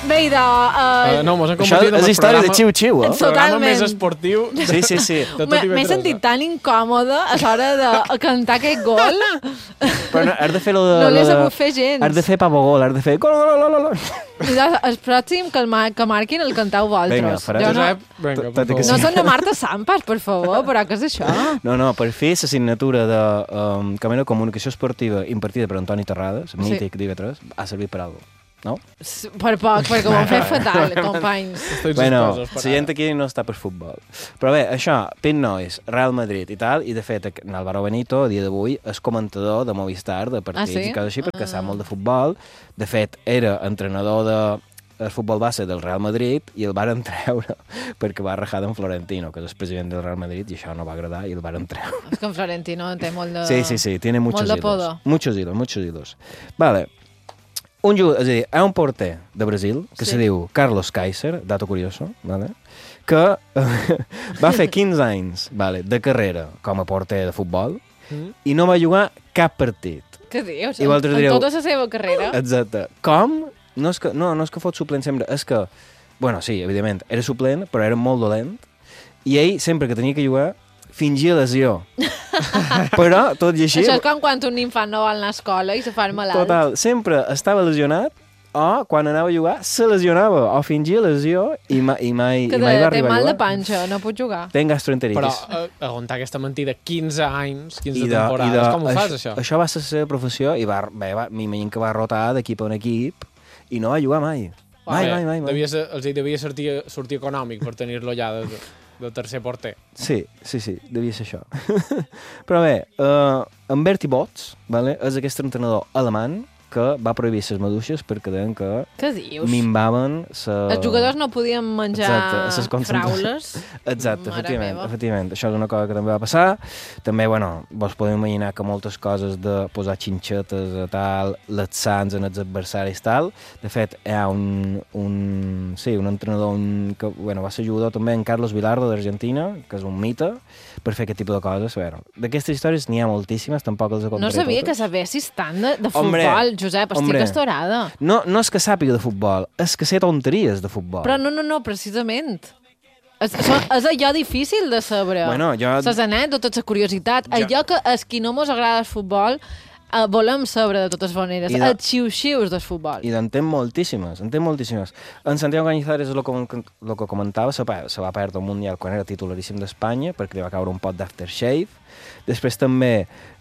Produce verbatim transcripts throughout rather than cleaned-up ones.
Bé, idò... Uh, uh, no, mos han Això convertit en és el història de programa, xiu-xiu, eh? el programa Totalment. més esportiu de, Sí, sí, sí. de tot M'he i m'he sentit tan incòmoda a l'hora de cantar aquest gol. Però no, has de fer lo de... No l'he lo de- sabut fer gens. Has de fer pavo gol, has de fer... Gol, gol, gol, gol, gol. Idò, el pròxim que, el mar que marquin el canteu vosaltres. Vinga, faràs. Jo no, Josep, vinga, Tot- per tot i que favor. no són de Marta Sampas, per favor, però què és això? No, no, per fer l'assignatura de um, Camí de Comunicació Esportiva impartida per Antoni Terrades, mític d'I V tres, ha servit per alguna cosa, no? S- Per poc, perquè ho han fet fatal, companys. Estic Bueno, suspesos per la gent ara. aquí no està per futbol. Però bé, això, Pint Nois, Real Madrid i tal, i de fet, en Álvaro Benito, a dia d'avui, és comentador de Movistar, de partits Ah, sí? i coses així, perquè Ah. sap molt de futbol. De fet, era entrenador de el futbol base del Real Madrid i el varen treure perquè va rajar d'en Florentino, que és el president del Real Madrid, i això no va agradar i el varen treure. És que en Florentino té molt de... Sí, sí, sí, tiene muchos molt de ídols. poder. Muchos ídols, muchos ídols. Vale. Un jugador, és a dir, hi ha un porter de Brasil que Sí. se diu Carlos Kaiser, dato curioso, vale? que va fer quinze anys vale, de carrera com a porter de futbol Mm. i no va jugar cap partit. Què dius? I vosaltres En direu- tota la seva carrera? Exacte. Com? No és que, no, no és que fot suplent sempre, és que, bueno, sí, evidentment, era suplent, però era molt dolent, i ell, sempre que tenia que jugar, fingia lesió. Però, tot i així... Això és com quan un infant no vol anar a escola i se fa malalt. Total, sempre estava lesionat o quan anava a jugar se lesionava o fingia lesió i, ma, i mai, Que i mai de, va té arribar a mal de jugar. panxa, no pot jugar. Ten gastroenteritis. Però eh, aguantar aquesta mentida quinze anys, quinze I de, temporades, i de, com ho fas, això? Això va ser la seva professió i va, bé, va, m'imagino que va rotar d'equip en equip i no va jugar mai. Mai, Bé, mai, mai, mai. Devia ser, els hi devia sortir, sortir econòmic per tenir-lo ja de, de tercer porter. Sí, sí, sí, devia ser això. Però bé, uh, en Bertie Bots, vale, és aquest entrenador alemany que va prohibir les maduixes perquè deien que Què dius? minvaven sa... Els jugadors no podien menjar Exacte, ses concentracions. fraules? Exacte, Mare efectivament, meva. efectivament. Això és una cosa que també va passar. També, bueno, vos podeu imaginar que moltes coses de posar xinxetes a tal, les sants en els adversaris tal. De fet, hi ha un, un, sí, un entrenador un, que bueno, va ser jugador també en Carlos Vilardo d'Argentina, que és un mite, per fer aquest tipus de coses. Bueno, d'aquestes històries n'hi ha moltíssimes, tampoc els contaré No sabia que totes. sabessis tant de, de Hombre, futbol, Josep, estic hombre. estorada. No, no és que sàpiga de futbol, és que sé tonteries de futbol. Però no, no, no, precisament. És, això, és allò difícil de saber. Bueno, jo- Les anècdotes, la curiositat. Jo- Allò que és qui no mos agrada el futbol eh, volem saber de totes maneres. I de- Els xiu-xius del futbol. I d'en té moltíssimes, en té moltíssimes. En Santiago Cañizares, el que, el que comentava, se, va- se va perdre el Mundial quan era titularíssim d'Espanya, perquè li va caure un pot d'aftershave. Després també,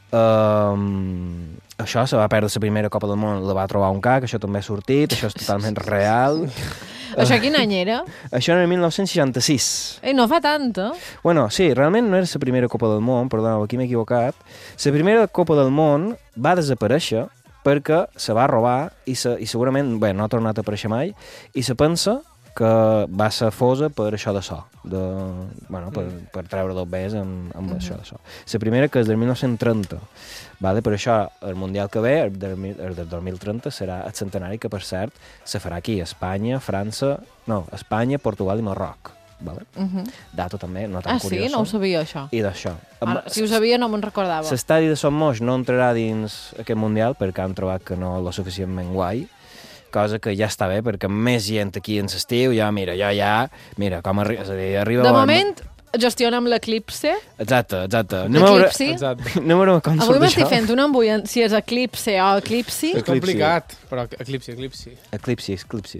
um, això, se va perdre la primera Copa del Món, la va trobar un ca, que això també ha sortit, això és totalment real. Això quin any era? Això era el dinou seixanta-sis. Ei, no fa tant, eh? Bueno, sí, realment no era la primera Copa del Món, perdoneu, aquí m'he equivocat. La primera Copa del Món va desaparèixer perquè se va robar i, se, i segurament, bé, no ha tornat a aparèixer mai, i se pensa que va ser fosa per això de so, de, bueno, per, per treure dos bes amb, amb Mhm. això de so. La primera, que és del dinou trenta, vale? Per això el Mundial que ve, el del, mil- el del dos mil trenta, serà el centenari que, per cert, se farà aquí, a Espanya, França, no, Espanya, Portugal i Marroc. Vale? Uh -huh. Dato també, no tan Ah, sí? curioso. No ho sabia, això. I d'això. Ara, si ho sabia, no me'n recordava. L'estadi de Son Moix no entrarà dins aquest Mundial perquè han trobat que no lo suficientment guai, cosa que ja està bé, perquè més gent aquí en l'estiu, ja, mira, ja, ja, mira, com arri és a dir, arriba... De la- moment, gestionem l'eclipse. Exacte, exacte. Anem a veure, L'eclipsi. Exacte. anem a veure com Avui surt m'estic això. fent una ambulla, si és eclipse o eclipsi. És complicat, però eclipsi, eclipsi. Eclipsi, eclipsi.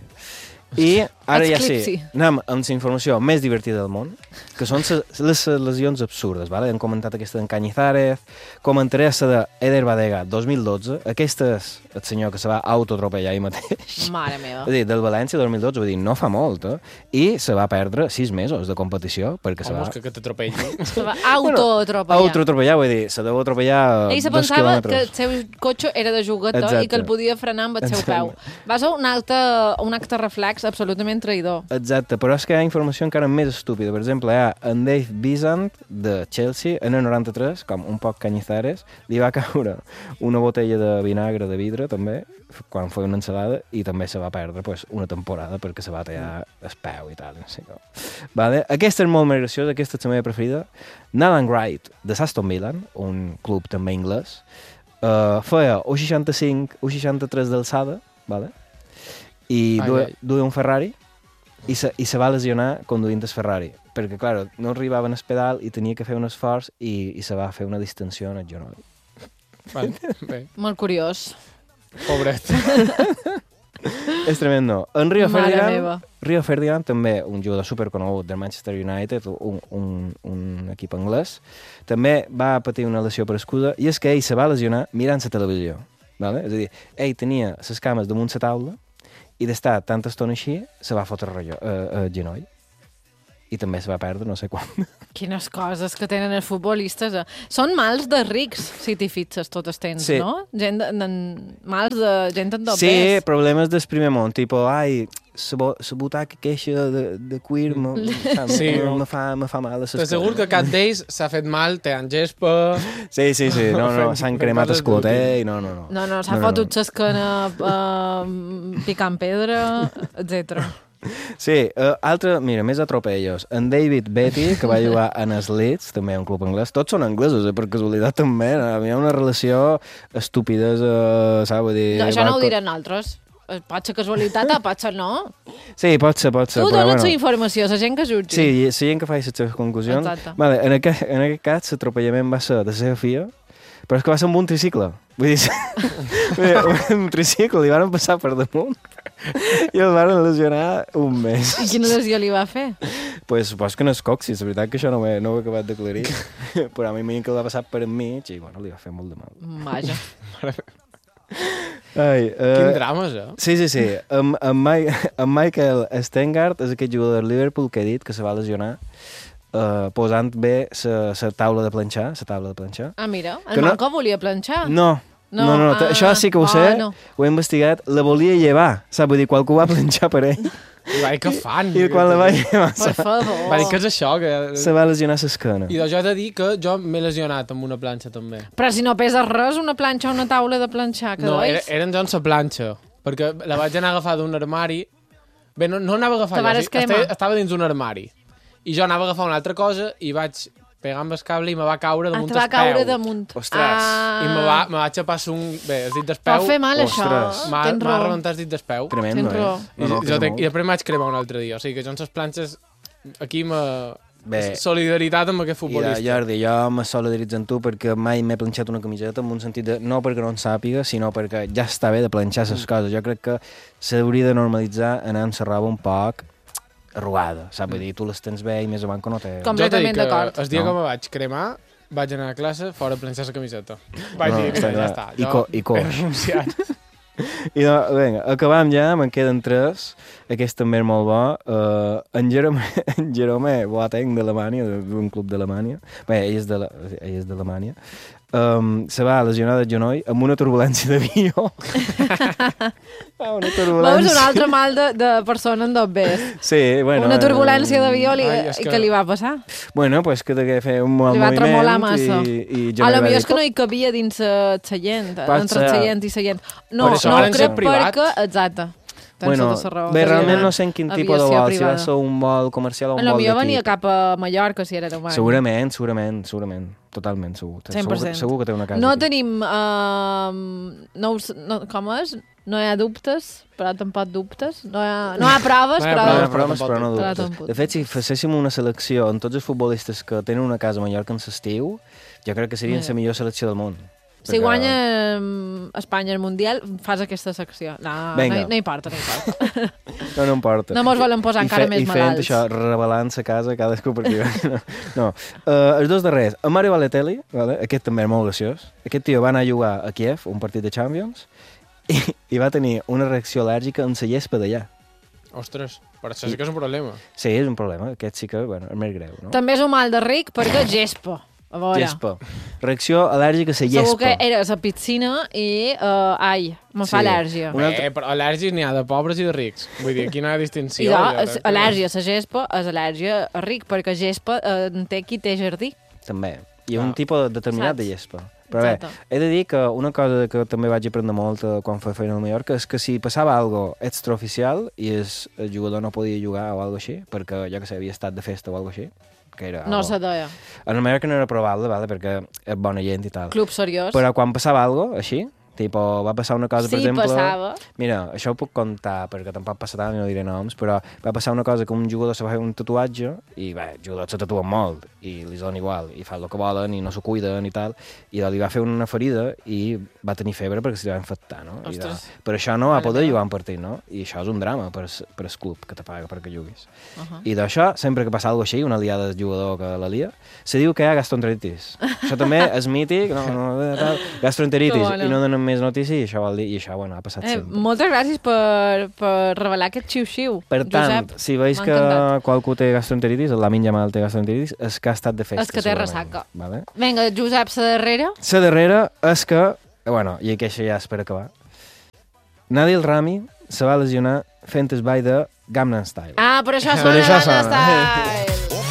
I ara ja sí, Eclipsi. anem amb la informació més divertida del món, que són les, les lesions absurdes, vale? Hem comentat aquesta d'en Cañizares, comentaré la d'Eder Badega, dos mil dotze, aquesta és el senyor que se va autoatropellar ell mateix. Mare meva. És a dir, del València dos mil dotze, vull dir, no fa molt, eh? I se va perdre sis mesos de competició, perquè se Home, va... és que, que t'atropelli. Se va autoatropellar. Autoatropellar, vull dir, se deu atropellar Ell se dos pensava que el quilòmetres. seu cotxe era de juguetó Exacte. i que el podia frenar amb el seu peu. Va ser un acte, un acte reflex absolutament traïdor. Exacte, però és que hi ha informació encara més estúpida. Per exemple, hi ha en Dave Bizant, de Chelsea, en el noranta-tres, com un poc Cañizares, li va caure una botella de vinagre de vidre, també, quan feia una ensalada, i també se va perdre pues, una temporada perquè se va tallar el peu i tal. No sé com. Vale? Aquesta és molt més graciosa, aquesta és la meva preferida. Nalan Wright, de Aston Villa, un club també anglès, uh, feia un seixanta-cinc, un seixanta-tres d'alçada, vale? i Ai, duia, ai. duia un Ferrari i se, i se va lesionar conduint el Ferrari, perquè, clar, no arribava en el pedal i tenia que fer un esforç i, i se va fer una distensió en el genoll. Vale, bé, Molt curiós. pobret. És tremendo. En Rio Mare Ferdinand, meva. Rio Ferdinand, també un jugador superconegut del Manchester United, un, un, un equip anglès, també va patir una lesió per escuda, i és que ell se va lesionar mirant la televisió. Vale? És a dir, ell tenia les cames damunt la taula i d'estar tanta estona així se va fotre el uh, genoll. I també se va perdre no sé quan. Quines coses que tenen els futbolistes. Eh? Són mals de rics, si t'hi fixes tot el temps, Sí. no? Gent de, de, mals de gent en Sí, dobbers. problemes del primer món, tipo, ai, la butaca queixa de, de cuir me, Sí, sí, me, no. me, fa, me fa mal a les T'assegur que cap d'ells s'ha fet mal, té en gespa... Sí, sí, sí, no, no, Fent- s'han fent cremat coses el cloter i no, no, no. No, no, s'ha No, no, fotut no. l'esquena uh, picant pedra, etcètera. Sí, uh, altre, mira, més atropellos. En David Beatty, que va jugar en els Leeds, també un club anglès. Tots són anglesos, eh, per casualitat també. Hi ha una relació estupidesa, saps? Vull dir, No, això no va ho co- diran altres. Eh, Pot ser casualitat o pot ser no. Sí, pot ser, pot ser. Tu però dones la bueno. informació, la gent que jutgi. Sí, i la gent que fa les seves conclusions. Exacte. Vale, en, aquest, en aquest cas, l'atropellament va ser de la seva filla, però és que va ser amb un tricicle. Vull dir, vull dir, un tricicle, li van passar per damunt i el van lesionar un mes. I quina lesió li va fer? Pues supos que no és coxis, la veritat que això no ho he, no ho he acabat d'aclarir. Però a mi m'imagino que el va passar per enmig i, bueno, li va fer molt de mal. Vaja. Ai, Quin uh, drames, eh? sí, sí, sí. En, en, Mike, en Michael Stengard és aquest jugador del Liverpool que he dit que se va lesionar uh, posant bé la taula de planxar, la taula de planxar. Ah, mira, Que el no- Marco volia planxar. No, no, no, no ah, això sí que ho sé, bueno. ho he investigat, la volia llevar, saps? Vull dir, qualcú va planxar per ell. I vai, que fan? I quan la va llevar, Per favor. Va dir, què és això? Que... se va lesionar l'esquena. I doncs jo he de dir que jo m'he lesionat amb una planxa també. Però si no pesa res, una planxa o una taula de planxar, que No, era, dois? eren jo en la planxa, perquè la vaig anar a agafar d'un armari. Bé, no, no anava a agafar Te jo, vares sí, estava, cremar. estava dins d'un armari. I jo anava a agafar una altra cosa i vaig pegar amb el cable i me va caure Ah, damunt te va el caure peu. damunt. Ostres. Ah. I me va, me vaig xapar un... Bé, el dit del Pot peu... fer mal, Ostres. això. M'ha Tens m'ha raó. rebentat el dit del peu. Tremendo, Tens raó. eh? I, No, no, jo pesa te, molt. I després em vaig cremar un altre dia. O sigui que jo en les planxes... Aquí me... Bé. Solidaritat amb aquest Mira, futbolista. Jordi, jo me solidaritzo amb tu perquè mai m'he planxat una camiseta en un sentit de, no perquè no en sàpiga, sinó perquè ja està bé de planxar les coses. Jo crec que s'hauria de normalitzar anar amb la roba un poc arrugada, saps? Vull dir, tu les tens bé i més avant que no té... Com- Jo t'he dit completament que d'acord. el dia No. que me vaig cremar, vaig anar a classe fora a planxar la camiseta. Vaig No, dir, està mira, ja clar. està. I co- i coix. he renunciat. I no, vinga, acabam ja, me'n queden tres. Aquest també és molt bo. Uh, en Jerome, en Jerome Boateng d'Alemanya, d'un club d'Alemanya. Bé, ell és de la- ell és d'Alemanya. Um, se va lesionar del genoll amb una turbulència d'avió. ah, una turbulència. Veus un altre mal de, de persona en dobbers. Sí, bueno. Una turbulència eh, d'avió li, ai, és i que- que li va passar. Bueno, pues que de fer un mal Li va moviment tremolar massa. i, i A la va millor dir, és que no hi cabia dins el seient, Pot entre el ser. seient i seient. No, Per això no van ho ser crec privats. perquè... Exacte. Tens Bueno, tota la raó. bé, Devia realment anar no sé en quin tipus de aviació vol, si va privada. ser un vol comercial o un A la vol millor venia d'equip. cap a Mallorca, si era humà. Segurament, segurament, segurament. Totalment segur. cent per Segur, cent. que- segur que té una casa No aquí. tenim... Uh, no, us- no, com és? No hi ha dubtes, però tampoc dubtes. No hi ha, no hi ha proves, No hi ha però... No, proves, no, proves, però però no tampoc- dubtes. tampoc. De fet, si féssim una selecció amb tots els futbolistes que tenen una casa a Mallorca en l'estiu, jo crec que serien Mira. la millor selecció del món. Si Perquè- guanya mm, Espanya el Mundial, fas aquesta secció. No, no, Vinga. hi- no importa, no importa. No, no importa. No mos volen posar I encara fe- més I fent malalts. això, revelant la casa cadascú per aquí. No, no. Uh, els dos darrers. En Mario Balotelli, vale? Aquest també és molt graciós. Aquest tio va anar a jugar a Kiev, un partit de Champions, i, i va tenir una reacció al·lèrgica en la gespa d'allà. Ostres, però això sí que és un problema. Sí, és un problema. Aquest sí que, bueno, és més greu, no? També és un mal de ric perquè gespa. A veure. Gespa. Reacció al·lèrgica a la gespa. Segur que era a la piscina i, uh, ai, me fa Sí. al·lèrgia. Un altre- Eh, però al·lèrgics n'hi ha de pobres i de rics. Vull dir, aquí no hi ha distinció. I no, jo és crec que- al·lèrgia a la gespa és al·lèrgia a ric, perquè gespa eh, en té qui té jardí. També. Hi ha Ah. un tipus determinat Saps? de gespa. Però bé, Exacte. he de dir que una cosa que també vaig aprendre molt eh, quan feia feina a Mallorca és que si passava algo extraoficial i es, el jugador no podia jugar o algo així, perquè jo que sé, havia estat de festa o algo així, que era No algo... se deia. En Mallorca no era probable, vale, perquè és bona gent i tal. Club seriós. Però quan passava algo així, Tipo, va passar una cosa, per Sí, exemple... passava. Mira, això ho puc contar, perquè tampoc passa tant i no diré noms, però va passar una cosa que un jugador se va fer un tatuatge, i bé, els jugadors se tatuen molt, i li donen igual, i fan el que volen, i no s'ho cuiden i tal, i li va fer una ferida i va tenir febre perquè s'hi va infectar, no? I de, per això no va poder jugar un partit, no? I això és un drama per, per el club que te paga perquè juguis. Uh -huh. I d'això, sempre que passa alguna cosa així, una liada de jugador que la lia, se diu que hi ha gastroenteritis. Això també és mític, no, no, tal, gastroenteritis, bueno. I no donen més notícies, i això vol dir, i això, bueno, ha passat eh, sempre. Moltes gràcies per, per revelar aquest xiu-xiu, Per tant, Josep. si veus que encantat. qualcú té gastroenteritis, el Lamin Yamal té gastroenteritis, és que ha estat de festa. És que té ressaca. Vale? Vinga, Josep, la darrera. La darrera és que, bueno, i aquesta ja és per acabar, Nabil Rami se va lesionar fent el ball de Gangnam Style. Ah, per això Per sona això Gangnam sona. Style.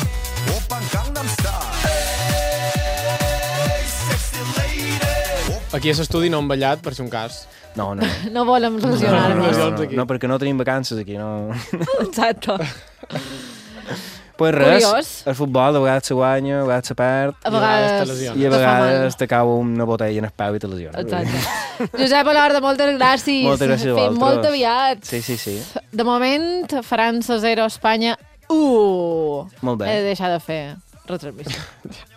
Aquí a l'estudi no han ballat, per si un cas. No, no. No volem No, lesionar-nos. no, lesions no, aquí. no, perquè no tenim vacances aquí, no. Exacte. Pues res, Curiós. el futbol de vegades se guanya, a vegades se perd, A I a vegades te vegades... lesiones. i a te fa mal. vegades t'acaba una botella en el peu i te lesiona. Exacte. Josep Alorda, moltes gràcies. Moltes gràcies a Fins vosaltres. molt aviat. Sí, sí, sí. De moment, França zero, Espanya u. Molt bé. He de deixar de fer retransmissió.